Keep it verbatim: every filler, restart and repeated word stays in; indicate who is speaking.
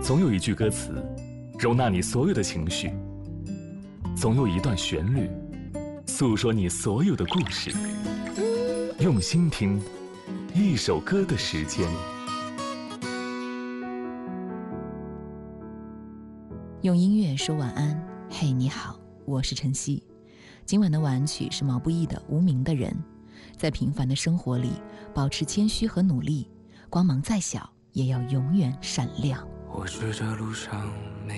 Speaker 1: 总有一句歌词容纳你所有的情绪，总有一段旋律诉说你所有的故事。用心听一首歌的时间。
Speaker 2: 用音乐说晚安。嘿，你好，我是晨曦。今晚的晚曲是毛不易的《无名的人》。在平凡的生活里，保持谦虚和努力，光芒再小也要永远闪亮。
Speaker 3: 或许这路上没